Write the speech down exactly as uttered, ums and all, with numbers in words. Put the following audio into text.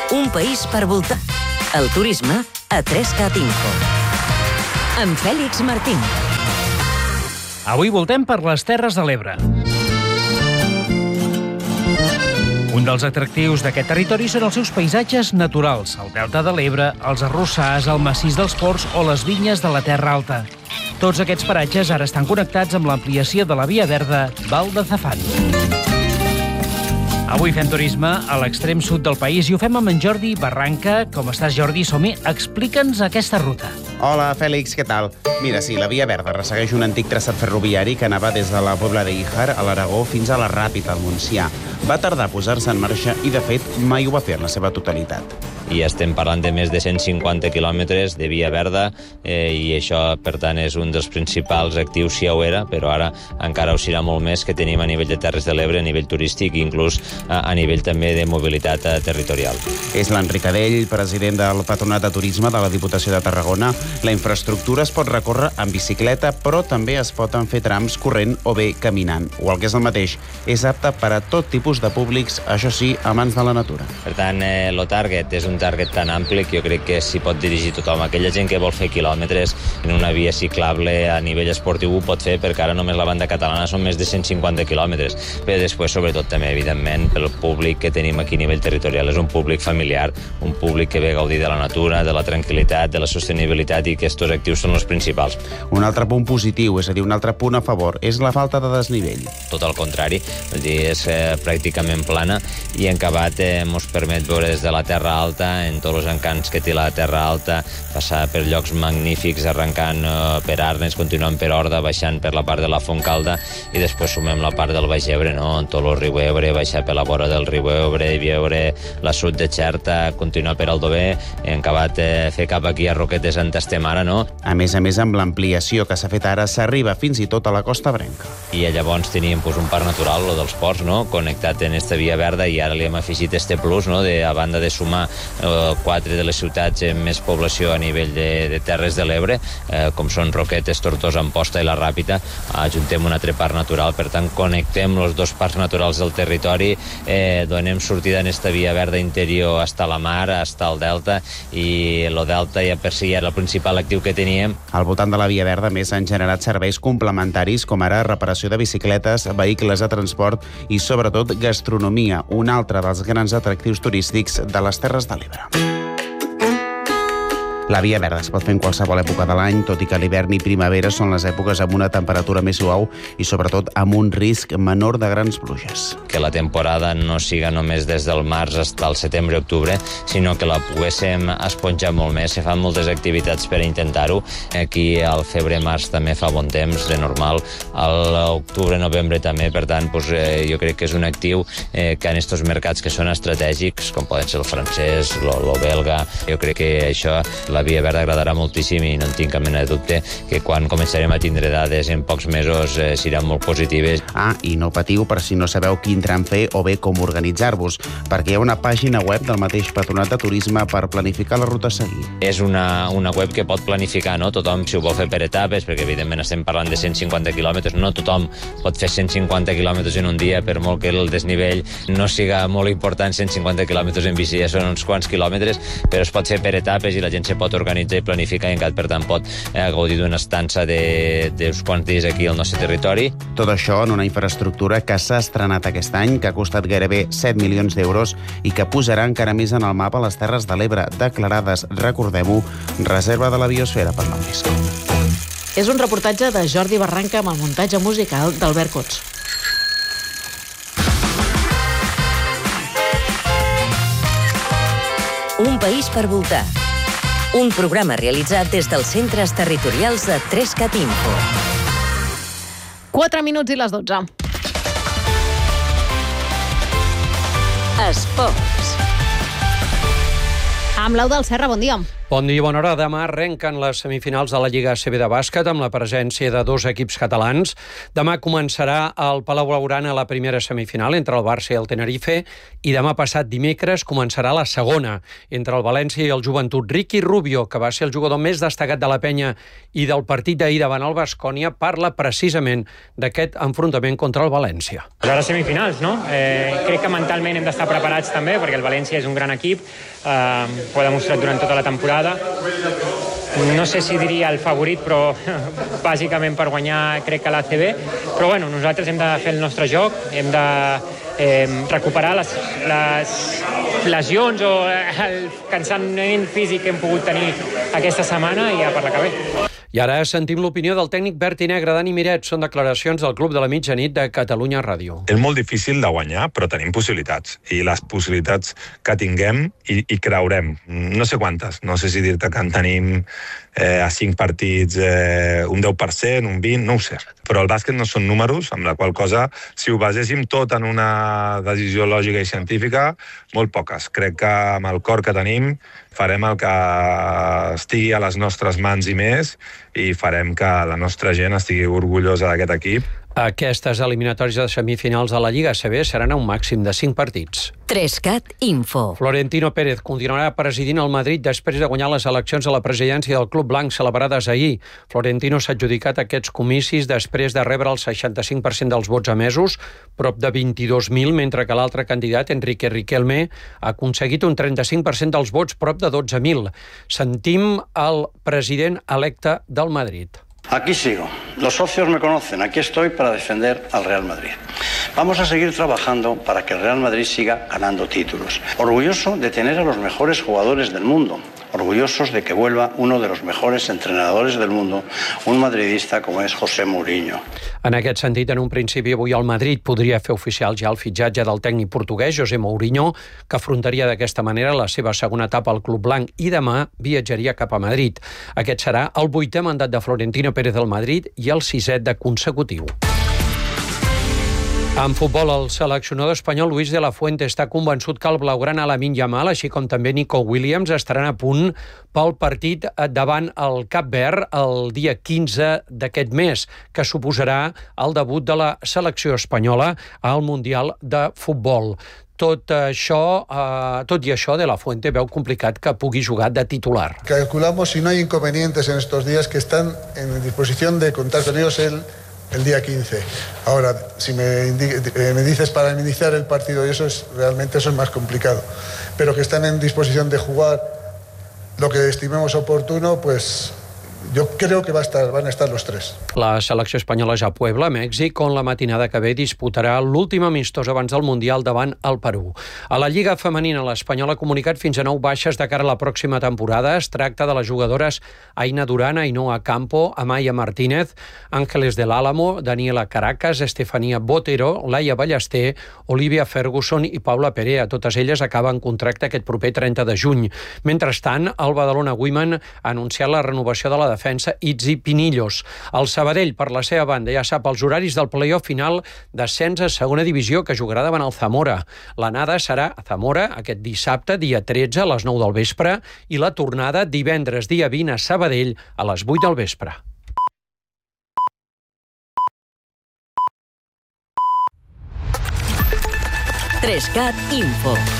Un país per voltar. El turisme a tres cat info. Amb Fèlix Martín. Avui voltem per les Terres de l'Ebre. Un dels atractius d'aquest territori són els seus paisatges naturals, el Delta de l'Ebre, els arrossars, el massís dels Ports o les vinyes de la Terra Alta. Tots aquests paratges ara estan connectats amb l'ampliació de la via verda Val de Zafán. Avui fem turisme a l'extrem sud del país i ho fem amb en Jordi Barranca. Com estàs, Jordi? Som-hi. Explica'ns aquesta ruta. Hola, Fèlix, què tal? Mira, sí, la Via Verda ressegueix un antic traçat ferroviari que anava des de la Pobla d'Íjar, a l'Aragó, fins a la Ràpita, al Montsià. Va tardar a posar-se en marxa i, de fet, mai ho va fer en la seva totalitat. I estem parlant de més de cent cinquanta quilòmetres de Via Verda eh, i això, per tant, és un dels principals actius, si ja ho era, però ara encara ho serà molt més, que tenim a nivell de Terres de l'Ebre, a nivell turístic i inclús a, a nivell també de mobilitat eh, territorial. És l'Enric Adell, president del Patronat de Turisme de la Diputació de Tarragona. La infraestructura es pot recórrer en bicicleta, però també es poden fer trams corrent o bé caminant. O el que és el mateix, és apte per a tot tipus de públics, això sí, amants de la natura. Per tant, eh, el target és un target tan ampli que jo crec que s'hi pot dirigir tothom. Aquella gent que vol fer quilòmetres en una via ciclable a nivell esportiu ho pot fer, perquè ara només la banda catalana són més de cent cinquanta quilòmetres. Però després, sobretot, també, evidentment, pel públic que tenim aquí a nivell territorial, és un públic familiar, un públic que ve a gaudir de la natura, de la tranquil·litat, de la sostenibilitat i que aquests actius són els principals. Un altre punt positiu, és a dir, un altre punt a favor, és la falta de desnivell. Tot el contrari, vull dir, és eh, pràcticament plana i en acabat eh, ens permet veure des de la Terra Alta, en tots els encants que té la Terra Alta, passar per llocs magnífics, arrencant eh, per Arnes, continuant per Horda, baixant per la part de la Fontcalda i després sumem la part del Baix Ebre, no? En tot el riu Ebre, baixar per la vora del riu Ebre, veure la sud de Xerta, continuar per Aldover, en acabat eh, fer cap aquí a Roquetes on estem ara, no? A més a més, amb l'ampliació que s'ha fet ara, s'arriba fins i tot a la Costa Brenca. I llavors teníem pues, un parc natural, lo dels ports, no? Connectat en esta via verda i ara li hem afegit este plus, no? De, a banda de sumar eh, quatre de les ciutats amb més població a nivell de, de Terres de l'Ebre, eh, com són Roquetes, Tortosa, Amposta i la Ràpita, ajuntem un altre parc natural, per tant connectem els dos parcs naturals del territori, eh, donem sortida en esta via verda interior hasta la mar, hasta el delta, i el delta ja per si era el principal actiu que teníem. Al voltant de la Via Verda, més, han generat serveis complementaris com ara reparació de bicicletes, vehicles de transport i, sobretot, gastronomia, un altre dels grans atractius turístics de les Terres de l'Ebre. La Via Verda es pot fer en qualsevol època de l'any, tot i que l'hivern i primavera són les èpoques amb una temperatura més suau i, sobretot, amb un risc menor de grans pluges. Que la temporada no siga només des del març fins al setembre-octubre, sinó que la poguéssim esponjar molt més. Se fan moltes activitats per intentar-ho. Aquí al febrer-març també fa bon temps, de normal. A l'octubre-novembre també, per tant, doncs, eh, jo crec que és un actiu eh, que en aquests mercats que són estratègics, com poden ser el francès, lo, lo belga, jo crec que això la Via Verda agradarà moltíssim i no en tinc cap mena de dubte que quan començarem a tindre dades en pocs mesos eh, seran molt positives. Ah, i no patiu per si no sabeu quin tram fer o bé com organitzar-vos, perquè hi ha una pàgina web del mateix Patronat de Turisme per planificar la ruta a seguir. És una, una web que pot planificar, no? Tothom, si ho vol fer per etapes, perquè evidentment estem parlant de cent cinquanta quilòmetres, no tothom pot fer cent cinquanta quilòmetres en un dia, per molt que el desnivell no siga molt important, cent cinquanta quilòmetres en bici ja són uns quants quilòmetres, però es pot fer per etapes i la gent se pot organitzar i planificar i encara, per tant, pot eh, gaudir d'una estança d'uns quants dies aquí al nostre territori. Tot això en una infraestructura que s'ha estrenat aquest any, que ha costat gairebé set milions d'euros i que posarà encara més en el mapa les Terres de l'Ebre, declarades, recordem-ho, reserva de la biosfera per l'UNESCO. És un reportatge de Jordi Barranca amb el muntatge musical d'Albert Cots. Un país per voltar. Un programa realitzat des dels centres territorials de tres cat info. quatre minuts i les dotze. Esports. Amb l'Eudald Serra, bon dia. Bon dia, bona hora. Demà arrenquen les semifinals de la Lliga A C B de bàsquet amb la presència de dos equips catalans. Demà començarà al Palau Blaugrana la primera semifinal entre el Barça i el Tenerife i demà passat dimecres començarà la segona entre el València i el Joventut. Ricky Rubio, que va ser el jugador més destacat de la penya i del partit d'ahir davant el Baskonia, parla precisament d'aquest enfrontament contra el València. Ara semifinals, no? Eh, crec que mentalment hem d'estar preparats també, perquè el València és un gran equip, eh, ho ha demostrat durant tota la temporada. No sé si diria el favorit, però bàsicament per guanyar crec que l'A C B. Però bueno, nosaltres hem de fer el nostre joc, hem de eh, recuperar les, les lesions o el cansament físic que hem pogut tenir aquesta setmana i ja per la que ve. I ara sentim l'opinió del tècnic verd i negre Dani Miret. Són declaracions del Club de la Mitjanit de Catalunya Ràdio. És molt difícil de guanyar, però tenim possibilitats. I les possibilitats que tinguem i, i creurem. No sé quantes. No sé si dir-te que en tenim eh, a cinc partits eh, un deu per cent, un vint, no ho sé. Però el bàsquet no són números, amb la qual cosa, si ho baséssim tot en una decisió lògica i científica, molt poques. Crec que amb el cor que tenim farem el que estigui a les nostres mans i més, i farem que la nostra gent estigui orgullosa d'aquest equip. Aquestes eliminatòries de semifinals de la Lliga A C B seran a un màxim de cinc partits. Trescat Info. Florentino Pérez continuarà presidint el Madrid després de guanyar les eleccions a la presidència del Club Blanc celebrades ahir. Florentino s'ha adjudicat aquests comicis després de rebre el seixanta-cinc per cent dels vots emesos, prop de vint-i-dos mil, mentre que l'altre candidat, Enrique Riquelme, ha aconseguit un trenta-cinc per cent dels vots, prop de dotze mil. Sentim el president electe del Madrid. Aquí sigo. Los socios me conocen. Aquí estoy para defender al Real Madrid. Vamos a seguir trabajando para que el Real Madrid siga ganando títulos. Orgulloso de tener a los mejores jugadores del mundo. Orgullosos de que vuelva uno de los mejores entrenadores del mundo, un madridista como es José Mourinho. En aquest sentit, en un principi, avui el Madrid podria fer oficial ja el fitxatge del tècnic portuguès, José Mourinho, que afrontaria d'aquesta manera la seva segona etapa al Club Blanc i demà viatjaria cap a Madrid. Aquest serà el vuitè mandat de Florentino Pérez del Madrid i el sisè de consecutiu. En futbol, el seleccionador espanyol Luis de la Fuente està convençut que el blaugrana Lamine Yamal, així com també Nico Williams, estaran a punt pel partit davant el Cap Verd el dia quinze d'aquest mes, que suposarà el debut de la selecció espanyola al Mundial de Futbol. Tot això, eh, tot i això, de la Fuente veu complicat que pugui jugar de titular. Calculamos, si no hay inconvenientes en estos días, que están en disposición de contar con ellos el el día quince. Ahora, si me, me dices para iniciar el partido, y eso es realmente eso es más complicado, pero que están en disposición de jugar lo que estimemos oportuno, pues jo crec que va estar, van estar los tres. La selecció espanyola ja a Puebla, Mèxic, on la matinada que ve disputarà l'últim amistós abans del Mundial davant el Perú. A la Lliga Femenina, l'Espanyol ha comunicat fins a nou baixes de cara a la pròxima temporada. Es tracta de les jugadores Aina Duran, Ainhoa Campo, Amaya Martínez, Ángeles del Álamo, Daniela Caracas, Estefania Botero, Laia Ballester, Olivia Ferguson i Paula Perea. Totes elles acaben contracte aquest proper trenta de juny. Mentrestant, el Badalona Women ha anunciat la renovació de la defensa Itzi Pinillos. El Sabadell, per la seva banda, ja sap els horaris del play-off final d'ascens a segona divisió, que jugarà davant el Zamora. L'anada serà a Zamora aquest dissabte, dia tretze, a les nou del vespre, i la tornada divendres, dia vint, a Sabadell, a les vuit del vespre. Trescat Info.